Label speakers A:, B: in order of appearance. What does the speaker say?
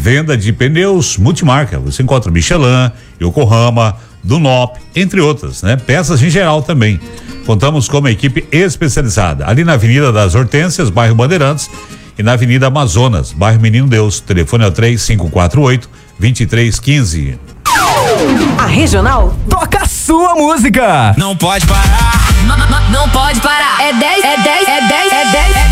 A: Venda de pneus multimarca. Você encontra Michelin, Yokohama, Dunlop, entre outras, né? Peças em geral também. Contamos com uma equipe especializada ali na Avenida das Hortênsias, bairro Bandeirantes, e na Avenida Amazonas, bairro Menino Deus. Telefone é o 3548-2315.
B: A Regional
C: Toca a sua música.
D: Não pode parar.
E: Não pode parar. É 10, é 10, é 10, é 10.